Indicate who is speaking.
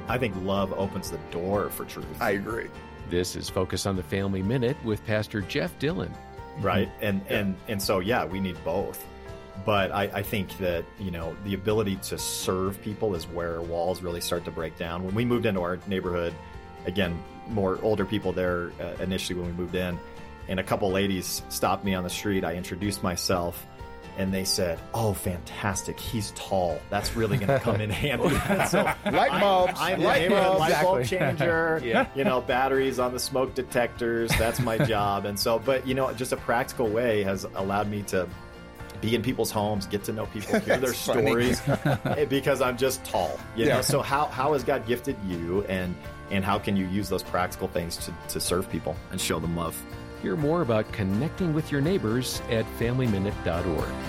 Speaker 1: I think love opens the door for truth.
Speaker 2: I agree.
Speaker 3: This is Focus on the Family Minute with Pastor Jeff Dillon.
Speaker 1: Right. And so, yeah, we need both. But I think that, the ability to serve people is where walls really start to break down. When we moved into our neighborhood, again, more older people there initially when we moved in, and a couple ladies stopped me on the street. I introduced myself, and they said, "Oh, fantastic, he's tall. That's really going to come in handy." So
Speaker 2: light bulbs.
Speaker 1: I'm the neighborhood light bulb
Speaker 3: Exactly.
Speaker 1: changer. Batteries on the smoke detectors. That's my job. And so, but just a practical way has allowed me to be in people's homes, get to know people, hear their stories, because I'm just tall. So how has God gifted you, and how can you use those practical things to serve people and show them love?
Speaker 3: Hear more about connecting with your neighbors at FamilyMinute.org.